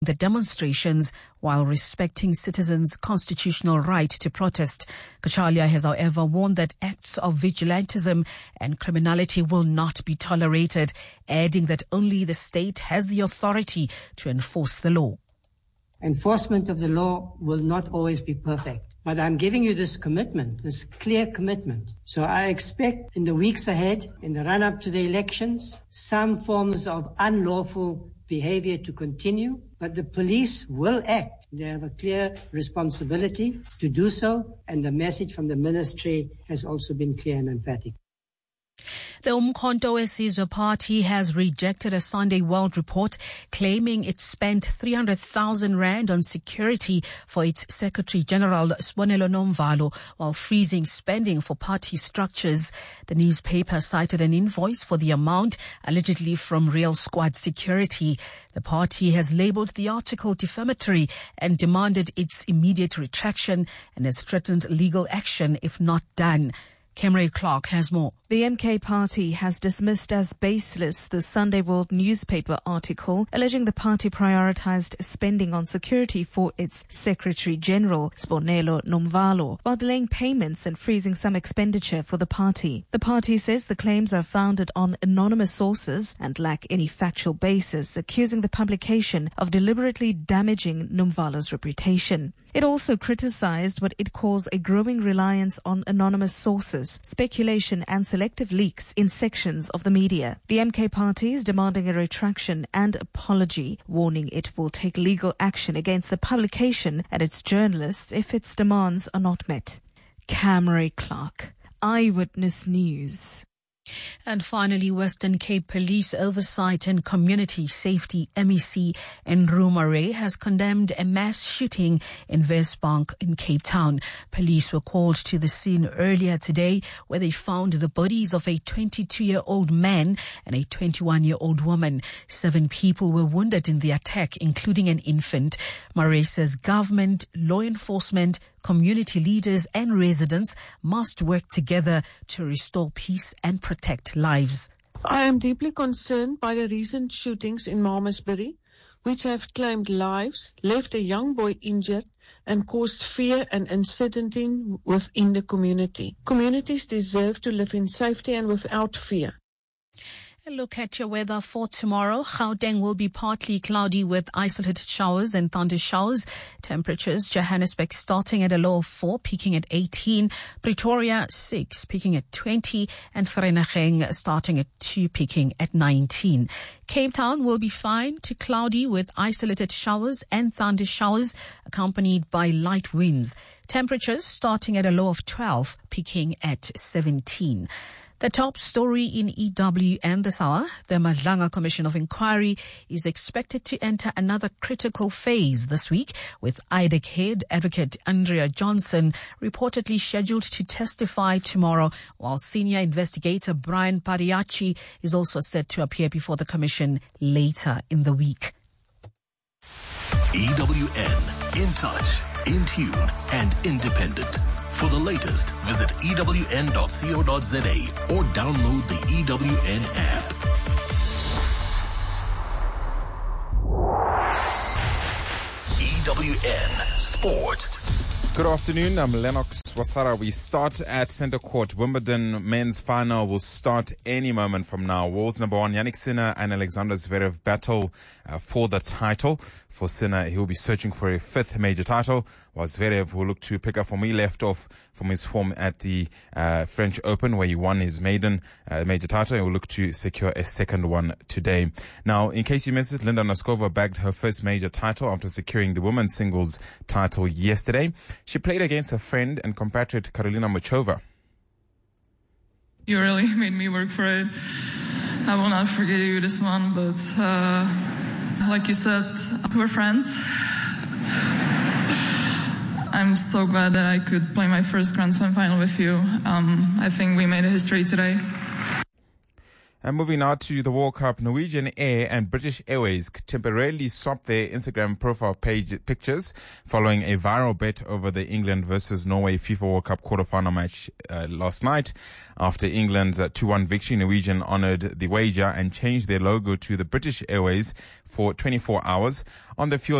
the demonstrations while respecting citizens' constitutional right to protest. Khatshaliya has, however, warned that acts of vigilantism and criminality will not be tolerated, adding that only the state has the authority to enforce the law. Enforcement of the law will not always be perfect, but I'm giving you this commitment, this clear commitment. So I expect in the weeks ahead, in the run-up to the elections, some forms of unlawful behavior to continue, but the police will act. They have a clear responsibility to do so, and the message from the ministry has also been clear and emphatic. The Umkhonto weSizwe Party has rejected a Sunday World report claiming it spent 300,000 rand on security for its Secretary General Sibonelo Nomvalo while freezing spending for party structures. The newspaper cited an invoice for the amount allegedly from Real Squad Security. The party has labelled the article defamatory and demanded its immediate retraction and has threatened legal action if not done. Kemre Clark has more. The MK Party has dismissed as baseless the Sunday World newspaper article alleging the party prioritized spending on security for its Secretary General, Sibonelo Nomvalo, while delaying payments and freezing some expenditure for the party. The party says the claims are founded on anonymous sources and lack any factual basis, accusing the publication of deliberately damaging Nomvalo's reputation. It also criticized what it calls a growing reliance on anonymous sources, speculation and selective leaks in sections of the media. The MK Party is demanding a retraction and apology, warning it will take legal action against the publication and its journalists if its demands are not met. Kemre Clark, Eyewitness News. And finally, Western Cape Police Oversight and Community Safety MEC Andrew Murray has condemned a mass shooting in Westbank in Cape Town. Police were called to the scene earlier today where they found the bodies of a 22-year-old man and a 21-year-old woman. 7 people were wounded in the attack, including an infant. Murray says government, law enforcement, community leaders and residents must work together to restore peace and protect lives. I am deeply concerned by the recent shootings in Malmesbury, which have claimed lives, left a young boy injured, and caused fear and uncertainty within the community. Communities deserve to live in safety and without fear. A look at your weather for tomorrow. Gauteng will be partly cloudy with isolated showers and thunder showers. Temperatures, Johannesburg starting at a low of 4, peaking at 18. Pretoria, 6, peaking at 20. And Vereeniging starting at 2, peaking at 19. Cape Town will be fine to cloudy with isolated showers and thunder showers, accompanied by light winds. Temperatures starting at a low of 12, peaking at 17. The top story in EWN this hour, the Madlanga Commission of Inquiry is expected to enter another critical phase this week, with IDEC head advocate Andrea Johnson reportedly scheduled to testify tomorrow, while senior investigator Brian Pariachi is also set to appear before the commission later in the week. EWN, in touch, in tune and independent. For the latest, visit ewn.co.za or download the EWN app. EWN Sport. Good afternoon, I'm Lennox Wasara. We start at Centre Court. Wimbledon men's final will start any moment from now. World's number 1 Jannik Sinner and Alexander Zverev battle for the title. For Sinner, he will be searching for a 5th major title, while Zverev will look to pick up from where he left off from his form at the French Open, where he won his maiden major title. He will look to secure a 2nd one today. Now, in case you missed it, Linda Noskova bagged her first major title after securing the women's singles title yesterday. She played against her friend and compatriot Karolina Muchova. You really made me work for it. I will not forget you this one, but like you said, we're friends. I'm so glad that I could play my first Grand Slam final with you. I think we made a history today. And moving now to the World Cup, Norwegian Air and British Airways temporarily swapped their Instagram profile page pictures following a viral bet over the England versus Norway FIFA World Cup quarterfinal match last night. After England's 2-1 victory, Norwegian honored the wager and changed their logo to the British Airways for 24 hours. On the field,